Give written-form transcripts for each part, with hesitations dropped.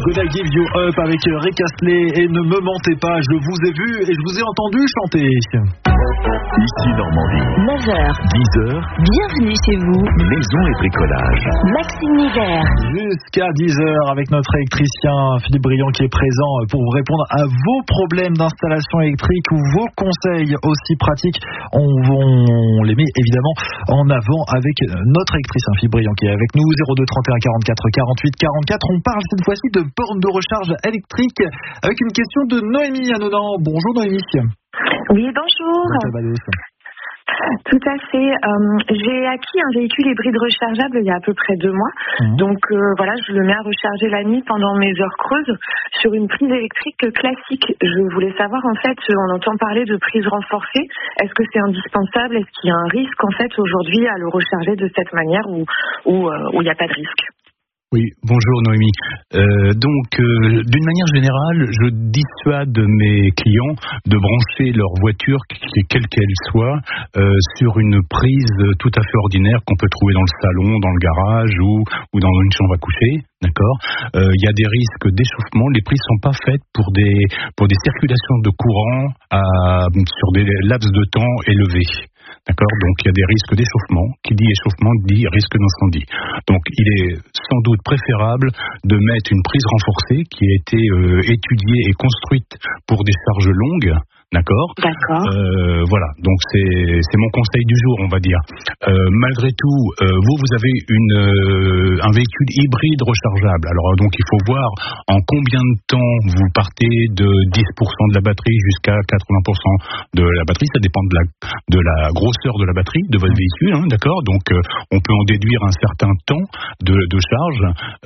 Gonna Give You Up avec Rick Astley et Ne me mentez pas, je vous ai vu et je vous ai entendu chanter. Ici Normandie. 9h. 10h. Bienvenue chez vous. Maison et bricolage. Maxime Hiver. Jusqu'à 10h avec notre électricien Philippe Briand qui est présent pour vous répondre à vos problèmes d'installation électrique ou vos conseils aussi pratiques. On les met évidemment en avant avec notre électricien Philippe Briand qui est avec nous. 02 31 44 48 44. On parle cette fois-ci de bornes de recharge électrique avec une question de Noémie à Nonan. Bonjour Noémie. Oui, bonjour. Tout à fait. J'ai acquis un véhicule hybride rechargeable il y a à peu près 2 mois. Donc voilà, je le mets à recharger la nuit pendant mes heures creuses sur une prise électrique classique. Je voulais savoir en fait, on entend parler de prise renforcée. Est-ce que c'est indispensable? Est-ce qu'il y a un risque en fait aujourd'hui à le recharger de cette manière ou il n'y a pas de risque? Oui, bonjour Noémie. D'une manière générale, je dissuade mes clients de brancher leur voiture, quelle qu'elle soit, sur une prise tout à fait ordinaire qu'on peut trouver dans le salon, dans le garage ou dans une chambre à coucher. D'accord. Il y a des risques d'échauffement. Les prises sont pas faites pour des circulations de courant sur des laps de temps élevés. D'accord, donc il y a des risques d'échauffement. Qui dit échauffement dit risque d'incendie. Donc il est sans doute préférable de mettre une prise renforcée qui a été étudiée et construite pour des charges longues. D'accord. Voilà, donc c'est mon conseil du jour, on va dire. Malgré tout, vous avez un véhicule hybride rechargeable. Alors donc il faut voir en combien de temps vous partez de 10% de la batterie jusqu'à 80% de la batterie. Ça dépend de la grosseur de la batterie de votre véhicule, hein, d'accord. Donc on peut en déduire un certain temps de charge,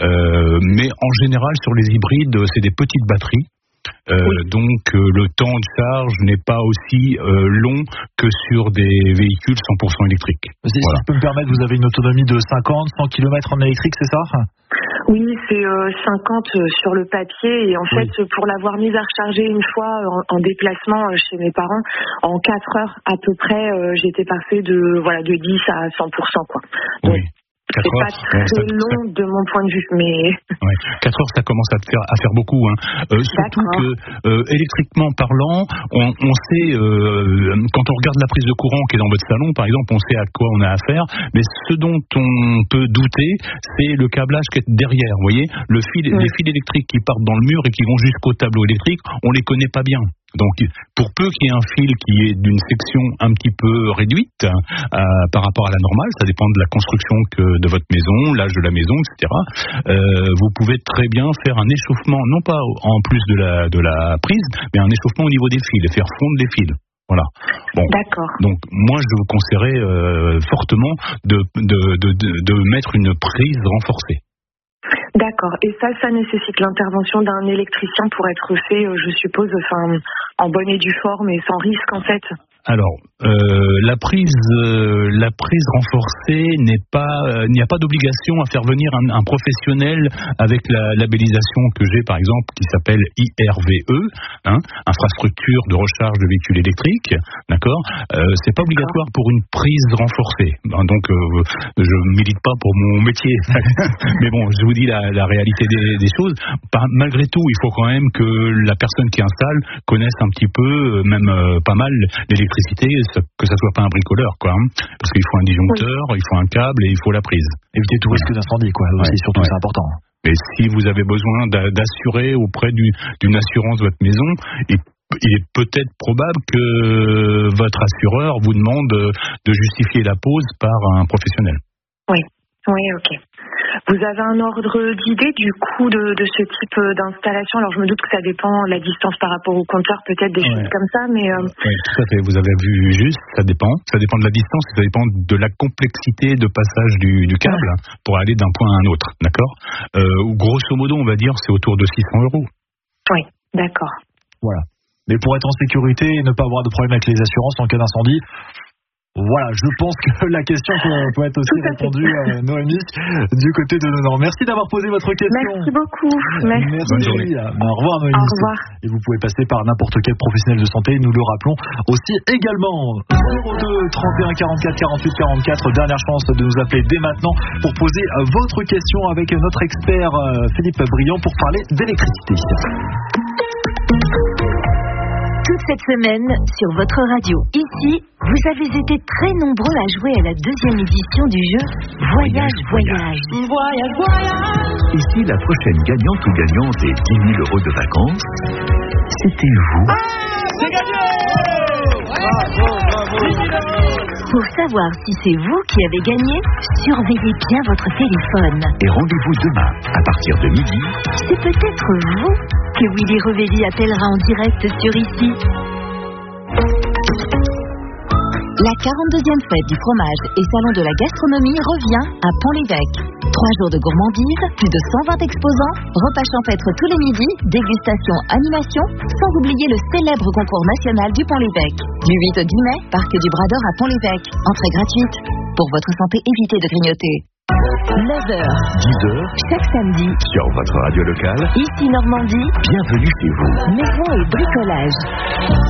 mais en général sur les hybrides, c'est des petites batteries. Donc le temps de charge n'est pas aussi long que sur des véhicules 100% électriques. Si je peux me permettre, vous avez une autonomie de 50, 100 km en électrique, c'est ça? Oui, c'est 50 sur le papier et en fait pour l'avoir mise à recharger une fois en déplacement chez mes parents, en 4 heures à peu près, j'étais passée de 10 à 100% quoi. Donc, oui. C'est pas très long de mon point de vue, mais... Ouais, 4 heures, ça commence à faire beaucoup. Hein. Surtout que, électriquement parlant, on sait, quand on regarde la prise de courant qui est dans votre salon, par exemple, on sait à quoi on a affaire, mais ce dont on peut douter, c'est le câblage qui est derrière. Vous voyez, les fils électriques qui partent dans le mur et qui vont jusqu'au tableau électrique, on les connaît pas bien. Donc, pour peu qu'il y ait un fil qui est d'une section un petit peu réduite par rapport à la normale, ça dépend de la construction de votre maison, l'âge de la maison, etc. Vous pouvez très bien faire un échauffement, non pas en plus de la prise, mais un échauffement au niveau des fils et faire fondre les fils. Voilà. Bon. D'accord. Donc moi je vous conseillerais fortement de mettre une prise renforcée. D'accord. Et ça nécessite l'intervention d'un électricien pour être fait, je suppose, en bonne et due forme et sans risque en fait. Alors, la prise renforcée il n'y a pas d'obligation à faire venir un professionnel avec la labellisation que j'ai par exemple qui s'appelle IRVE, infrastructure de recharge de véhicules électriques, d'accord. C'est pas obligatoire pour une prise renforcée. Donc, je milite pas pour mon métier, mais bon, je vous dis la réalité des choses. Malgré tout, il faut quand même que la personne qui installe connaisse un petit peu, même pas mal, l'électricité, que ça soit pas un bricoleur, quoi, hein, parce qu'il faut un disjoncteur, il faut un câble et il faut la prise. Éviter tout risque d'incendie, quoi. Aussi, surtout, c'est important. Mais si vous avez besoin d'assurer auprès d'une assurance votre maison, il est peut-être probable que votre assureur vous demande de justifier la pose par un professionnel. Oui, ok. Vous avez un ordre d'idée du coût de ce type d'installation? Alors je me doute que ça dépend la distance par rapport au compteur, peut-être des choses comme ça, mais... Oui, tout à fait, vous avez vu juste, ça dépend de la distance, ça dépend de la complexité de passage du câble pour aller d'un point à un autre, d'accord. Grosso modo, on va dire, c'est autour de 600 €. Oui, d'accord. Voilà. Mais pour être en sécurité et ne pas avoir de problème avec les assurances en cas d'incendie, Voilà, je pense que la question peut être aussi répondue, Noémie, du côté de Nonor. Merci d'avoir posé votre question. Merci beaucoup. Merci. Au revoir, Noémie. Au revoir. Et vous pouvez passer par n'importe quel professionnel de santé, nous le rappelons aussi également. 02 31 44 48 44, dernière chance de nous appeler dès maintenant pour poser votre question avec notre expert Philippe Briand pour parler d'électricité. Toute cette semaine, sur votre radio, ici, vous avez été très nombreux à jouer à la 2e édition du jeu Voyage. Et si la prochaine gagnante ou gagnante est 10 000 € de vacances, c'était vous. C'est gagné! Pour savoir si c'est vous qui avez gagné, surveillez bien votre téléphone. Et rendez-vous demain, à partir de midi. C'est peut-être vous que Willy Revelli appellera en direct sur ici. La 42e fête du fromage et salon de la gastronomie revient à Pont-l'Évêque. 3 jours de gourmandise, plus de 120 exposants, repas champêtres tous les midis, dégustation, animation, sans oublier le célèbre concours national du Pont-l'Évêque. Du 8 au 10 mai, Parc du Bras d'Or à Pont-l'Évêque. Entrée gratuite. Pour votre santé, évitez de grignoter. 9h, 10h, chaque samedi, sur votre radio locale. ici Normandie, Bienvenue chez vous. maison et bricolage.